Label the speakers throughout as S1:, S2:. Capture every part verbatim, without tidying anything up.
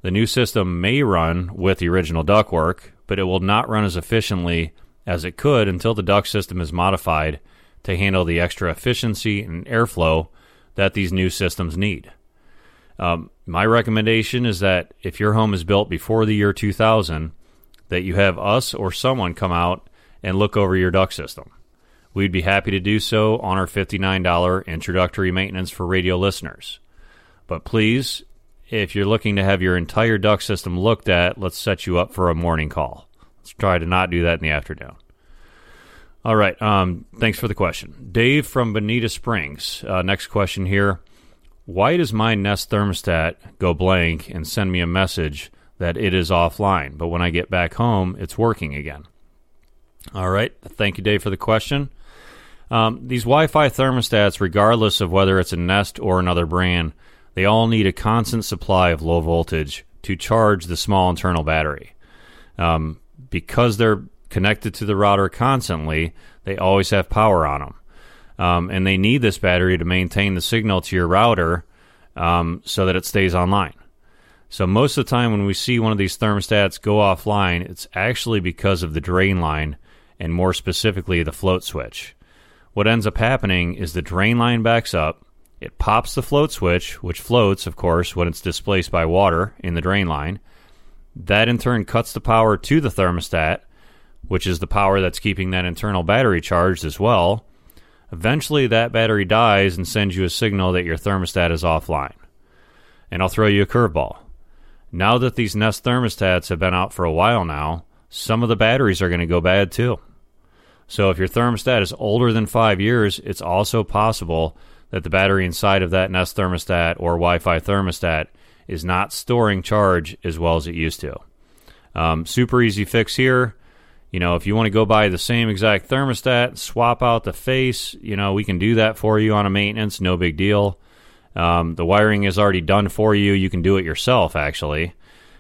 S1: The new system may run with the original ductwork, but it will not run as efficiently as it could until the duct system is modified to handle the extra efficiency and airflow that these new systems need. Um, my recommendation is that if your home is built before the year two thousand, that you have us or someone come out and look over your duct system. We'd be happy to do so on our fifty-nine dollars introductory maintenance for radio listeners. But please, if you're looking to have your entire duct system looked at, let's set you up for a morning call. Let's try to not do that in the afternoon. All right, um, thanks for the question. Dave from Bonita Springs, uh, next question here. Why does my Nest thermostat go blank and send me a message that it is offline, but when I get back home, it's working again? All right, thank you, Dave, for the question. Um, these Wi-Fi thermostats, regardless of whether it's a Nest or another brand, they all need a constant supply of low voltage to charge the small internal battery. Um, because they're connected to the router constantly, they always have power on them. Um, and they need this battery to maintain the signal to your router um, so that it stays online. So most of the time when we see one of these thermostats go offline, it's actually because of the drain line, and more specifically the float switch. What ends up happening is the drain line backs up, it pops the float switch, which floats, of course, when it's displaced by water in the drain line. That in turn cuts the power to the thermostat, which is the power that's keeping that internal battery charged as well. Eventually, that battery dies and sends you a signal that your thermostat is offline. And I'll throw you a curveball. Now that these Nest thermostats have been out for a while now, some of the batteries are going to go bad too. So if your thermostat is older than five years, it's also possible that the battery inside of that Nest thermostat or Wi-Fi thermostat is not storing charge as well as it used to. Um, super easy fix here. You know, if you want to go buy the same exact thermostat, swap out the face, you know, we can do that for you on a maintenance, no big deal. Um, the wiring is already done for you. You can do it yourself, actually.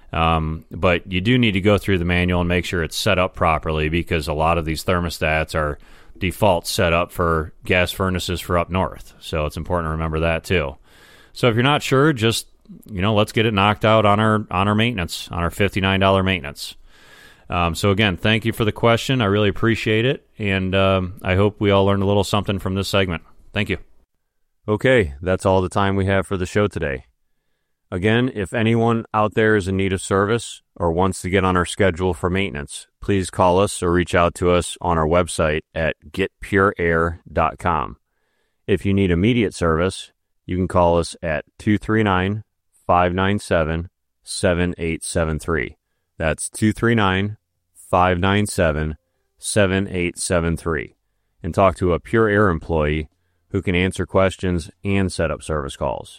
S1: Um, but you do need to go through the manual and make sure it's set up properly, because a lot of these thermostats are default set up for gas furnaces for up north. So it's important to remember that too. So if you're not sure, just, you know, let's get it knocked out on our on our maintenance, on our fifty-nine dollars maintenance. Um, so again, thank you for the question. I really appreciate it. And um, I hope we all learned a little something from this segment. Thank you.
S2: Okay, that's all the time we have for the show today. Again, if anyone out there is in need of service or wants to get on our schedule for maintenance, please call us or reach out to us on our website at get pure air dot com. If you need immediate service, you can call us at two three nine, five nine seven, seven eight seven three. That's two three nine, five nine seven, seven eight seven three. And talk to a Pure Air employee who can answer questions and set up service calls.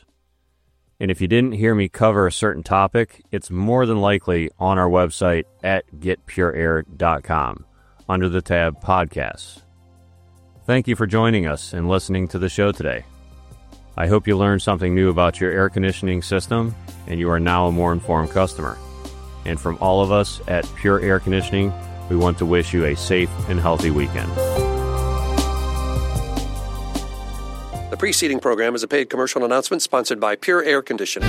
S2: And if you didn't hear me cover a certain topic, it's more than likely on our website at get pure air dot com under the tab Podcasts. Thank you for joining us and listening to the show today. I hope you learned something new about your air conditioning system and you are now a more informed customer. And from all of us at Pure Air Conditioning, we want to wish you a safe and healthy weekend.
S3: The preceding program is a paid commercial announcement sponsored by Pure Air Conditioning.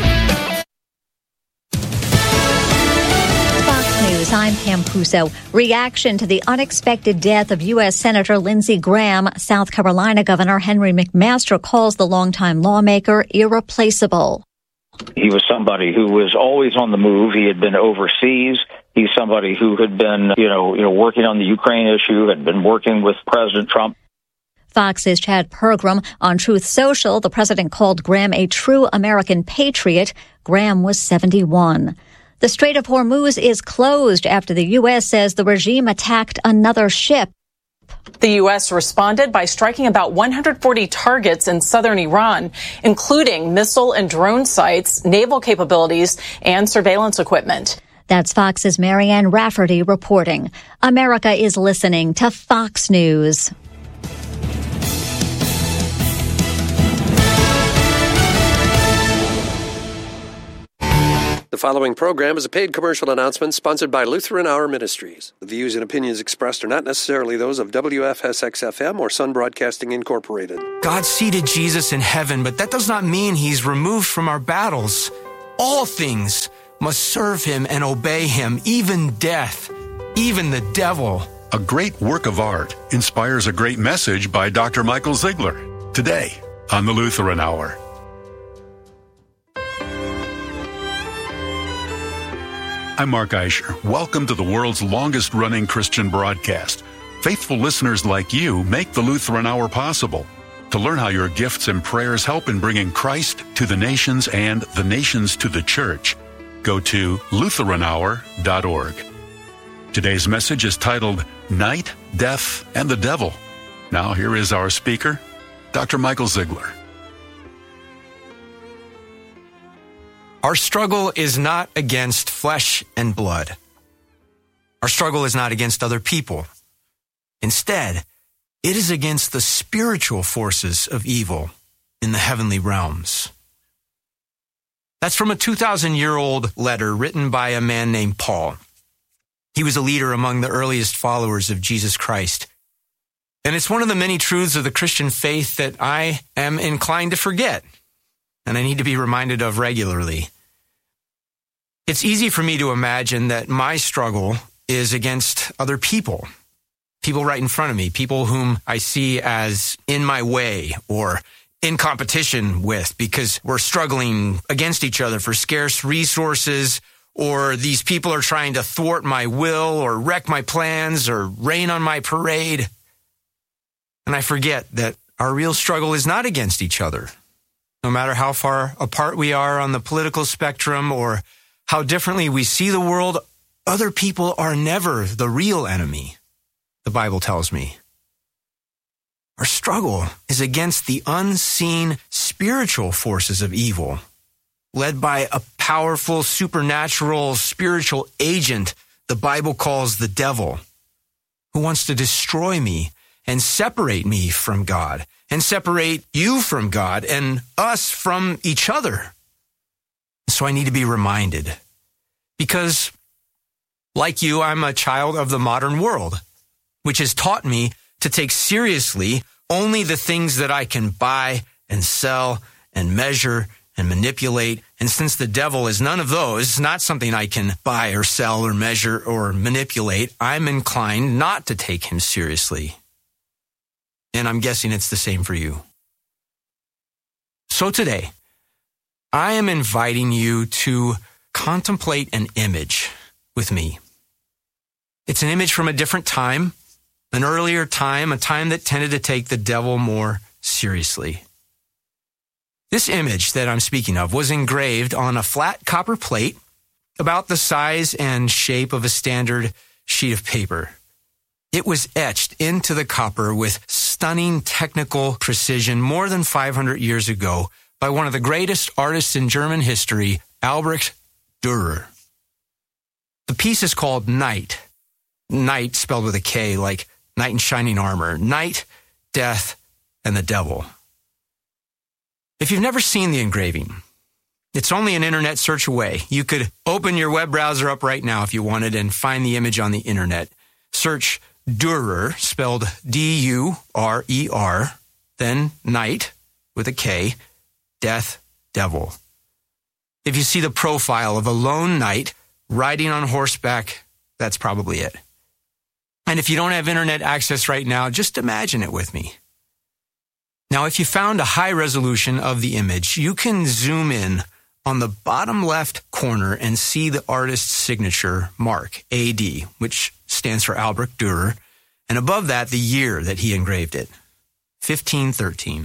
S4: Fox News, I'm Pam Puso. Reaction to the unexpected death of U S Senator Lindsey Graham. South Carolina Governor Henry McMaster calls the longtime lawmaker irreplaceable.
S5: He was somebody who was always on the move. He had been overseas. He's somebody who had been, you know, you know, working on the Ukraine issue, had been working with President Trump.
S4: Fox's Chad Pergram on Truth Social. The president called Graham a true American patriot. Graham was seventy-one. The Strait of Hormuz is closed after the U S says the regime attacked another ship.
S6: The U S responded by striking about one hundred forty targets in southern Iran, including missile and drone sites, naval capabilities, and surveillance equipment.
S4: That's Fox's Marianne Rafferty reporting. America is listening to Fox News.
S3: The following program is a paid commercial announcement sponsored by Lutheran Hour Ministries. The views and opinions expressed are not necessarily those of W F S X F M or Sun Broadcasting Incorporated.
S7: God seated Jesus in heaven, but that does not mean he's removed from our battles. All things must serve him and obey him, even death, even the devil.
S8: A great work of art inspires a great message by Doctor Michael Ziegler. Today on the Lutheran Hour. I'm Mark Eicher. Welcome to the world's longest-running Christian broadcast. Faithful listeners like you make the Lutheran Hour possible. To learn how your gifts and prayers help in bringing Christ to the nations and the nations to the church, go to Lutheran Hour dot org. Today's message is titled, Night, Death, and the Devil. Now here is our speaker, Doctor Michael Ziegler.
S7: Our struggle is not against flesh and blood. Our struggle is not against other people. Instead, it is against the spiritual forces of evil in the heavenly realms. That's from a two thousand year old letter written by a man named Paul. He was a leader among the earliest followers of Jesus Christ. And it's one of the many truths of the Christian faith that I am inclined to forget, and I need to be reminded of regularly. It's easy for me to imagine that my struggle is against other people, people right in front of me, people whom I see as in my way or in competition with because we're struggling against each other for scarce resources, or these people are trying to thwart my will or wreck my plans or rain on my parade. And I forget that our real struggle is not against each other. No matter how far apart we are on the political spectrum or how differently we see the world, other people are never the real enemy, the Bible tells me. Our struggle is against the unseen spiritual forces of evil, led by a powerful, supernatural, spiritual agent the Bible calls the devil, who wants to destroy me and separate me from God, and separate you from God and us from each other. So I need to be reminded, because like you, I'm a child of the modern world, which has taught me to take seriously only the things that I can buy and sell and measure and manipulate. And since the devil is none of those, not something I can buy or sell or measure or manipulate, I'm inclined not to take him seriously. And I'm guessing it's the same for you. So today, I am inviting you to contemplate an image with me. It's an image from a different time, an earlier time, a time that tended to take the devil more seriously. This image that I'm speaking of was engraved on a flat copper plate about the size and shape of a standard sheet of paper. It was etched into the copper with stunning technical precision more than five hundred years ago by one of the greatest artists in German history, Albrecht Dürer. The piece is called Night. Night spelled with a K, like knight in shining armor. Night, death, and the devil. If you've never seen the engraving, it's only an internet search away. You could open your web browser up right now if you wanted and find the image on the internet. Search Dürer, spelled D U R E R, then night with a K, death, devil. If you see the profile of a lone knight riding on horseback, that's probably it. And if you don't have internet access right now, just imagine it with me. Now, if you found a high resolution of the image, you can zoom in on the bottom left corner and see the artist's signature mark, A D, which stands for Albrecht Dürer, and above that, the year that he engraved it, fifteen thirteen.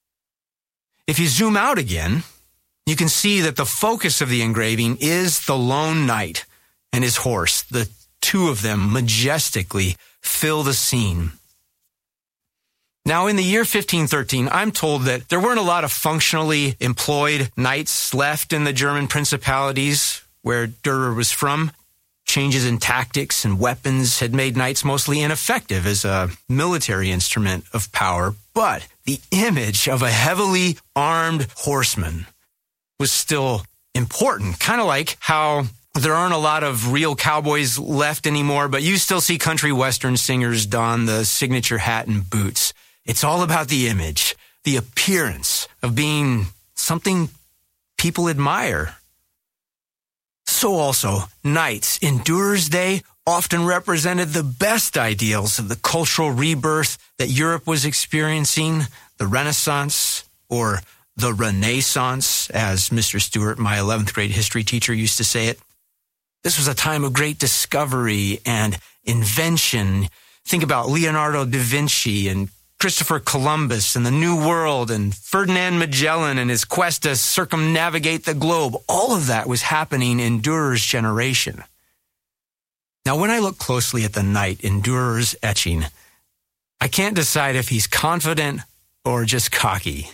S7: If you zoom out again, you can see that the focus of the engraving is the lone knight and his horse. The two of them majestically fill the scene. Now, in the year fifteen thirteen, I'm told that there weren't a lot of functionally employed knights left in the German principalities where Dürer was from. Changes in tactics and weapons had made knights mostly ineffective as a military instrument of power. But the image of a heavily armed horseman was still important, kind of like how there aren't a lot of real cowboys left anymore, but you still see country western singers don the signature hat and boots. It's all about the image, the appearance of being something people admire. So also, knights in Durer's day often represented the best ideals of the cultural rebirth that Europe was experiencing, the Renaissance, or the Renaissance, as Mister Stewart, my eleventh grade history teacher, used to say it. This was a time of great discovery and invention. Think about Leonardo da Vinci and Christopher Columbus and the New World and Ferdinand Magellan and his quest to circumnavigate the globe. All of that was happening in Durer's generation. Now, when I look closely at the knight in Durer's etching, I can't decide if he's confident or just cocky.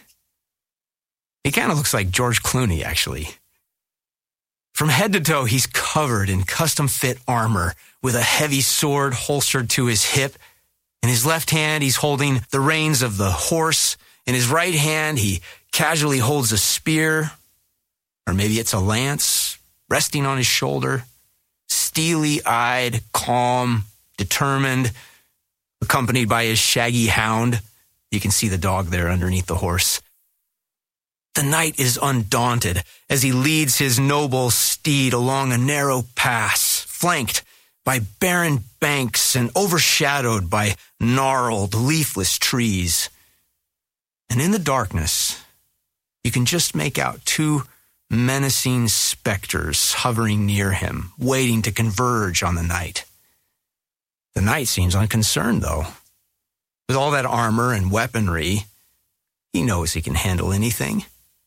S7: He kind of looks like George Clooney, actually. From head to toe, he's covered in custom-fit armor with a heavy sword holstered to his hip. In his left hand, he's holding the reins of the horse. In his right hand, he casually holds a spear, or maybe it's a lance, resting on his shoulder. Steely-eyed, calm, determined, accompanied by his shaggy hound. You can see the dog there underneath the horse. The knight is undaunted as he leads his noble steed along a narrow pass, flanked by barren banks and overshadowed by gnarled, leafless trees. And in the darkness, you can just make out two menacing specters hovering near him, waiting to converge on the knight. The knight seems unconcerned, though. With all that armor and weaponry, he knows he can handle anything.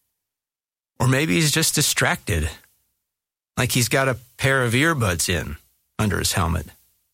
S7: Or maybe he's just distracted, like he's got a pair of earbuds in under his helmet.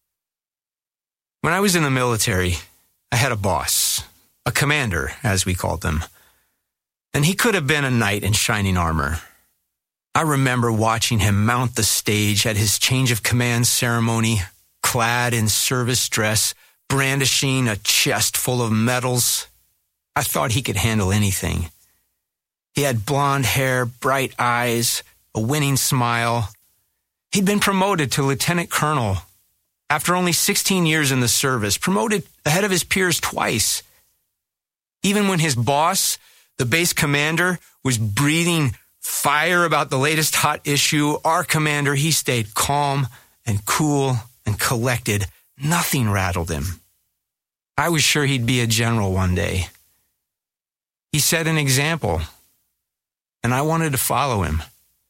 S7: When I was in the military, I had a boss, a commander, as we called them, and he could have been a knight in shining armor. I remember watching him mount the stage at his change of command ceremony, clad in service dress, brandishing a chest full of medals. I thought he could handle anything. He had blonde hair, bright eyes, a winning smile. He'd been promoted to lieutenant colonel after only sixteen years in the service, promoted ahead of his peers twice. Even when his boss, the base commander, was breathing fire about the latest hot issue, our commander, he stayed calm and cool and collected. Nothing rattled him. I was sure he'd be a general one day. He set an example, and I wanted to follow him.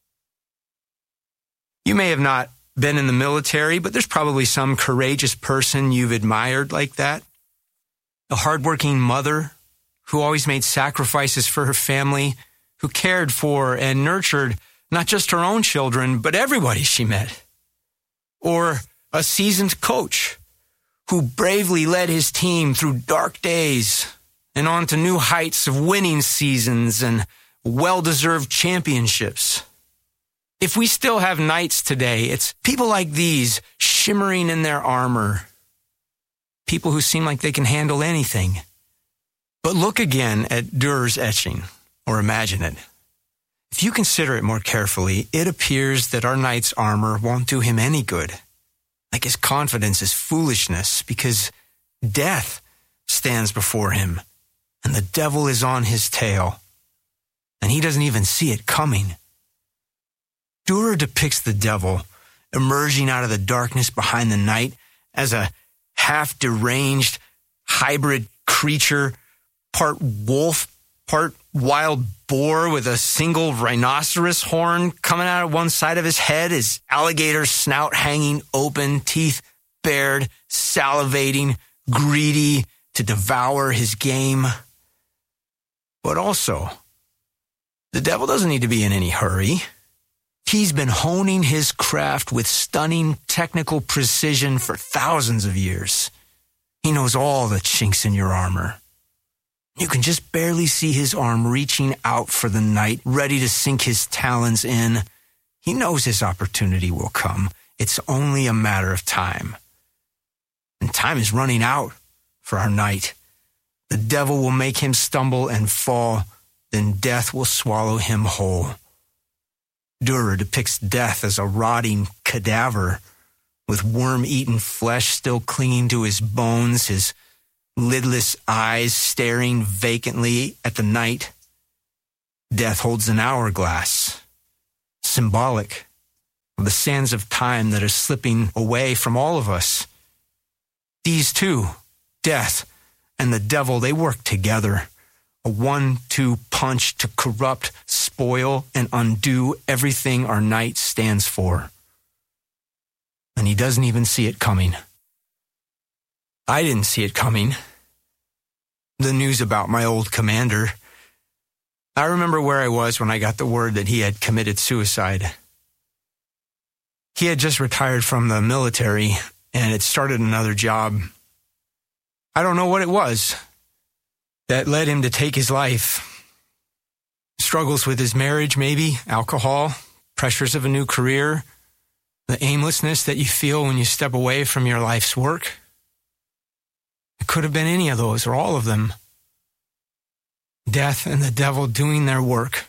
S7: You may have not been in the military, but there's probably some courageous person you've admired like that. A hardworking mother who always made sacrifices for her family, who cared for and nurtured not just her own children, but everybody she met. Or a seasoned coach who bravely led his team through dark days and on to new heights of winning seasons and well-deserved championships. If we still have knights today, it's people like these shimmering in their armor. People who seem like they can handle anything. But look again at Durer's etching, or imagine it. If you consider it more carefully, it appears that our knight's armor won't do him any good. Like his confidence is foolishness, because death stands before him, and the devil is on his tail, and he doesn't even see it coming. Durer depicts the devil emerging out of the darkness behind the knight as a half-deranged hybrid creature, part wolf, part wild boar with a single rhinoceros horn coming out of one side of his head, his alligator snout hanging open, teeth bared, salivating, greedy to devour his game. But also, the devil doesn't need to be in any hurry. He's been honing his craft with stunning technical precision for thousands of years. He knows all the chinks in your armor. You can just barely see his arm reaching out for the knight, ready to sink his talons in. He knows his opportunity will come. It's only a matter of time. And time is running out for our knight. The devil will make him stumble and fall, then death will swallow him whole. Durer depicts death as a rotting cadaver with worm-eaten flesh still clinging to his bones, his lidless eyes staring vacantly at the knight. Death holds an hourglass, symbolic the sands of time that are slipping away from all of us. These two, death and the devil, they work together. A one-two punch to corrupt, spoil, and undo everything our night stands for. And he doesn't even see it coming. I didn't see it coming. The news about my old commander. I remember where I was when I got the word that he had committed suicide. He had just retired from the military and had started another job. I don't know what it was that led him to take his life. Struggles with his marriage, maybe, alcohol, pressures of a new career, the aimlessness that you feel when you step away from your life's work. It could have been any of those or all of them. Death and the devil doing their work.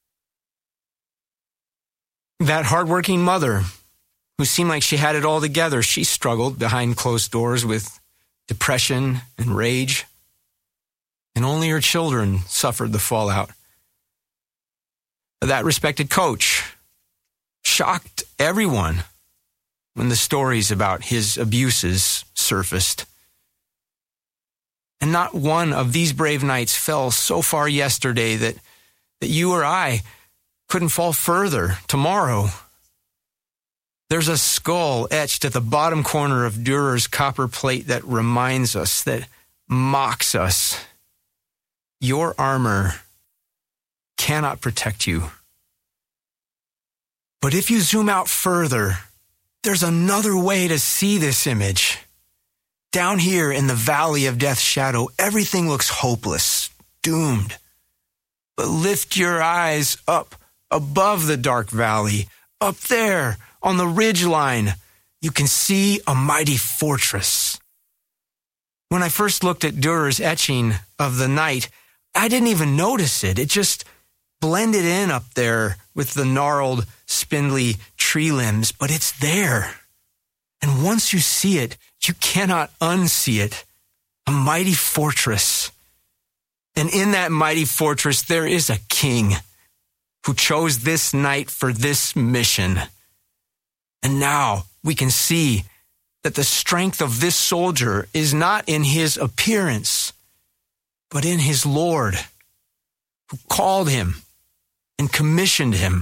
S7: That hardworking mother who seemed like she had it all together, she struggled behind closed doors with depression and rage. And only her children suffered the fallout. That respected coach shocked everyone when the stories about his abuses surfaced. And not one of these brave knights fell so far yesterday that, that you or I couldn't fall further tomorrow. There's a skull etched at the bottom corner of Durer's copper plate that reminds us, that mocks us. Your armor cannot protect you. But if you zoom out further, there's another way to see this image. Down here in the valley of death's shadow, everything looks hopeless, doomed. But lift your eyes up above the dark valley. Up there on the ridge line, you can see a mighty fortress. When I first looked at Durer's etching of the night, I didn't even notice it. It just blended in up there with the gnarled, spindly tree limbs, but it's there. And once you see it, you cannot unsee it. A mighty fortress. And in that mighty fortress, there is a king who chose this night for this mission. And now we can see that the strength of this soldier is not in his appearance, but in his Lord, who called him and commissioned him.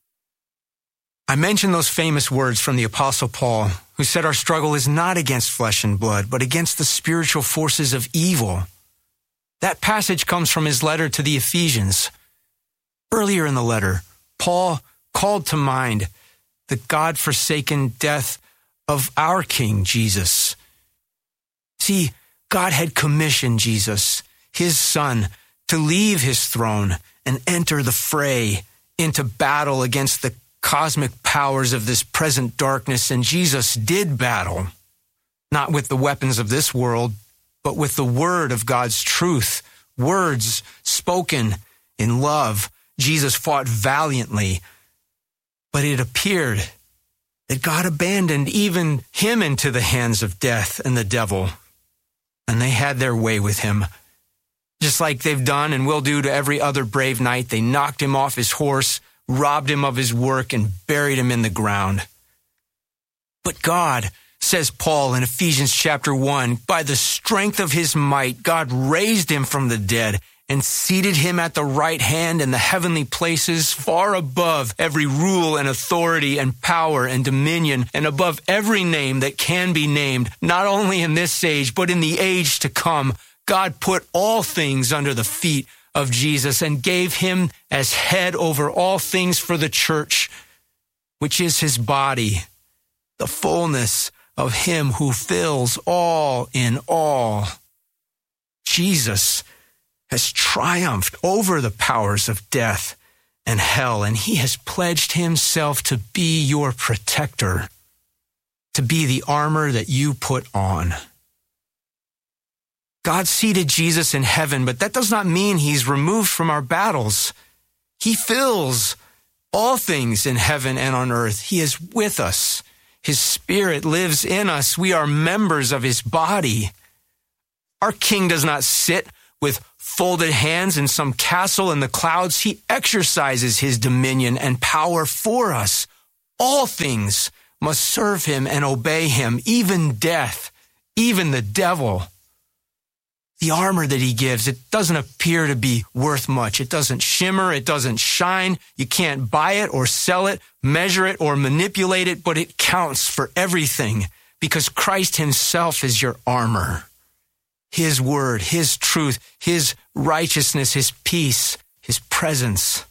S7: I mentioned those famous words from the Apostle Paul, who said our struggle is not against flesh and blood, but against the spiritual forces of evil. That passage comes from his letter to the Ephesians. Earlier in the letter, Paul called to mind the God-forsaken death of our King Jesus. See, God had commissioned Jesus, his son, to leave his throne and enter the fray into battle against the cosmic powers of this present darkness, and Jesus did battle, not with the weapons of this world, but with the word of God's truth, words spoken in love. Jesus fought valiantly, but it appeared that God abandoned even him into the hands of death and the devil, and they had their way with him. Just like they've done and will do to every other brave knight, they knocked him off his horse, robbed him of his work, and buried him in the ground. But God, says Paul in Ephesians chapter one, by the strength of his might, God raised him from the dead and seated him at the right hand in the heavenly places, far above every rule and authority and power and dominion, and above every name that can be named, not only in this age, but in the age to come. God put all things under the feet of Jesus and gave him as head over all things for the church, which is his body, the fullness of him who fills all in all. Jesus has triumphed over the powers of death and hell, and he has pledged himself to be your protector, to be the armor that you put on. God seated Jesus in heaven, but that does not mean he's removed from our battles. He fills all things in heaven and on earth. He is with us. His Spirit lives in us. We are members of his body. Our King does not sit with folded hands in some castle in the clouds. He exercises his dominion and power for us All things must serve him and obey him, even death, even the devil. The armor that he gives, it doesn't appear to be worth much. It doesn't shimmer. It doesn't shine. You can't buy it or sell it, measure it or manipulate it, but it counts for everything because Christ himself is your armor. His word, his truth, his righteousness, his peace, his presence.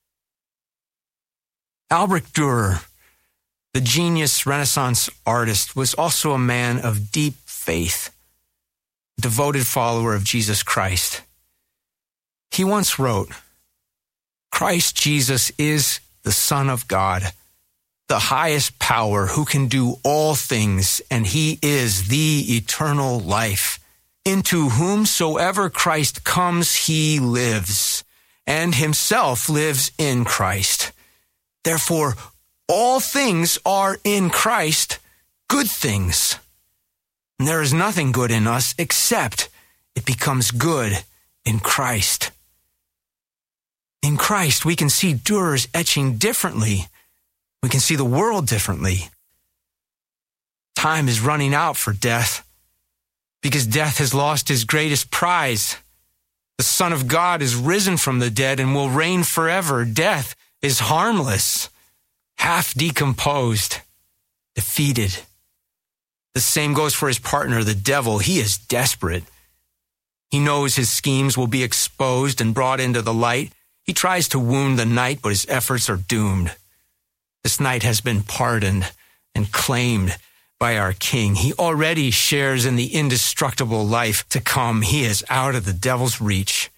S7: Albrecht Dürer, the genius Renaissance artist, was also a man of deep faith, devoted follower of Jesus Christ. He once wrote, "Christ Jesus is the Son of God, the highest power who can do all things, and he is the eternal life. Into whomsoever Christ comes, he lives, and himself lives in Christ. Therefore, all things are in Christ, good things. And there is nothing good in us except it becomes good in Christ." In Christ, we can see Dürer's etching differently. We can see the world differently. Time is running out for death because death has lost his greatest prize. The Son of God is risen from the dead and will reign forever. Death is harmless, half decomposed, defeated. The same goes for his partner, the devil. He is desperate. He knows his schemes will be exposed and brought into the light. He tries to wound the knight, but his efforts are doomed. This knight has been pardoned and claimed by our King. He already shares in the indestructible life to come. He is out of the devil's reach.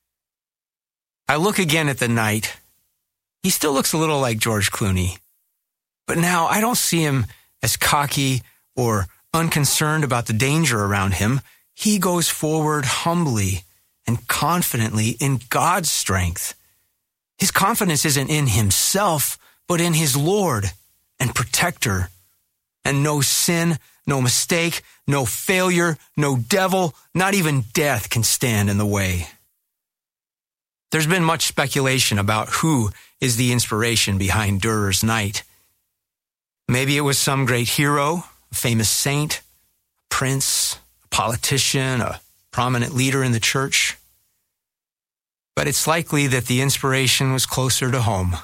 S7: I look again at the knight. He still looks a little like George Clooney. But now I don't see him as cocky or unconcerned about the danger around him. He goes forward humbly and confidently in God's strength. His confidence isn't in himself, but in his Lord and protector. And no sin, no mistake, no failure, no devil, not even death can stand in the way. There's been much speculation about who is the inspiration behind Dürer's Knight. Maybe it was some great hero, a famous saint, a prince, a politician, a prominent leader in the church. But it's likely that the inspiration was closer to home.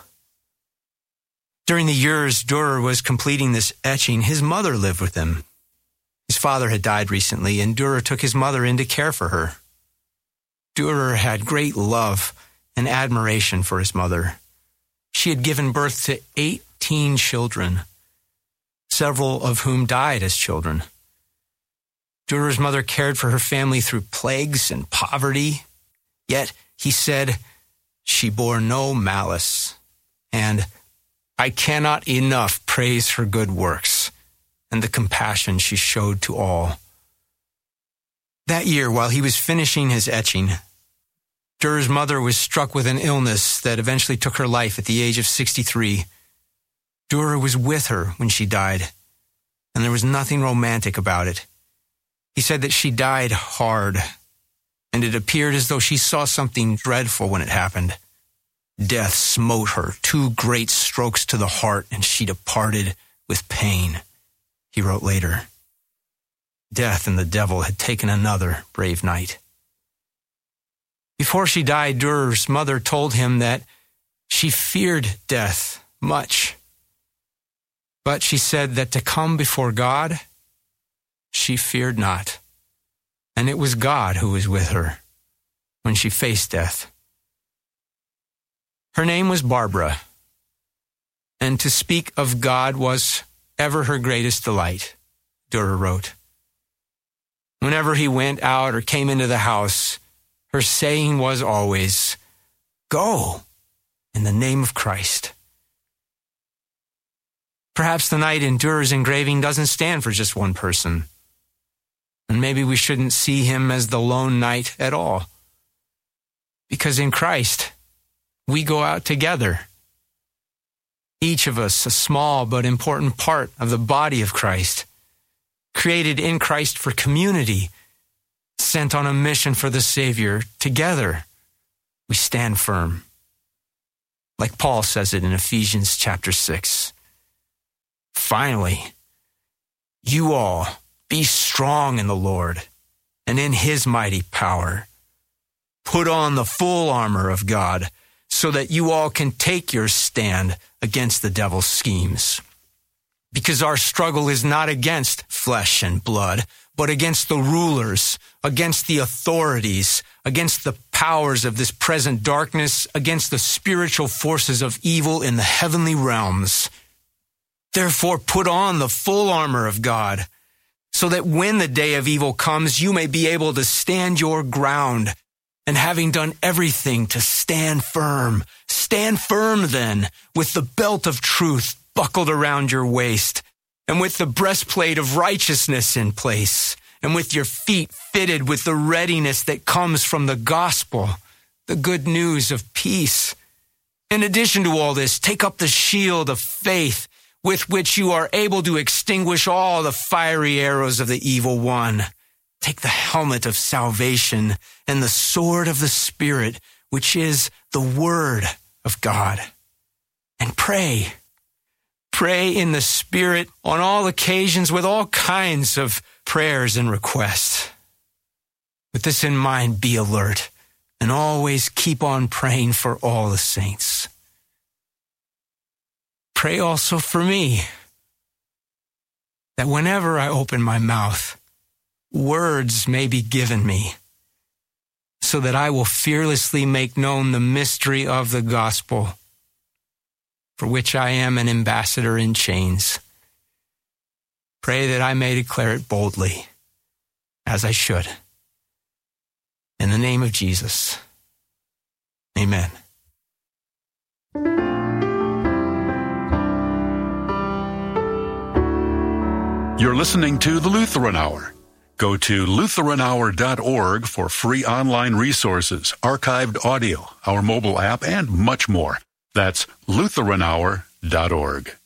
S7: During the years Dürer was completing this etching, his mother lived with him. His father had died recently, and Dürer took his mother in to care for her. Dürer had great love and admiration for his mother. She had given birth to eighteen children, several of whom died as children. Dürer's mother cared for her family through plagues and poverty, yet he said she bore no malice, and I cannot enough praise her good works and the compassion she showed to all. That year, while he was finishing his etching, Dürer's mother was struck with an illness that eventually took her life at the age of sixty-three. Dürer was with her when she died, and there was nothing romantic about it. He said that she died hard, and it appeared as though she saw something dreadful when it happened. Death smote her, two great strokes to the heart, and she departed with pain, he wrote later. Death and the devil had taken another brave knight. Before she died, Dürer's mother told him that she feared death much, but she said that to come before God, she feared not, and it was God who was with her when she faced death. Her name was Barbara, and to speak of God was ever her greatest delight, Dürer wrote. Whenever he went out or came into the house, her saying was always, "Go in the name of Christ." Perhaps the knight in Dürer's engraving doesn't stand for just one person, and maybe we shouldn't see him as the lone knight at all, because in Christ, we go out together. Each of us a small but important part of the body of Christ, created in Christ for community, sent on a mission for the Savior. Together, we stand firm. Like Paul says it in Ephesians chapter six, finally, you all be strong in the Lord and in his mighty power. Put on the full armor of God so that you all can take your stand against the devil's schemes. Because our struggle is not against flesh and blood, but against the rulers, against the authorities, against the powers of this present darkness, against the spiritual forces of evil in the heavenly realms. Therefore, put on the full armor of God, so that when the day of evil comes, you may be able to stand your ground. And having done everything to stand firm, stand firm then, with the belt of truth buckled around your waist, and with the breastplate of righteousness in place, and with your feet fitted with the readiness that comes from the gospel, the good news of peace. In addition to all this, take up the shield of faith, with which you are able to extinguish all the fiery arrows of the evil one. Take the helmet of salvation and the sword of the Spirit, which is the Word of God. And pray. Pray in the Spirit on all occasions with all kinds of prayers and requests. With this in mind, be alert and always keep on praying for all the saints. Pray also for me, that whenever I open my mouth, words may be given me, so that I will fearlessly make known the mystery of the gospel, for which I am an ambassador in chains. Pray that I may declare it boldly, as I should. In the name of Jesus, amen.
S8: You're listening to the Lutheran Hour. Go to Lutheran Hour dot org for free online resources, archived audio, our mobile app, and much more. That's Lutheran Hour dot org.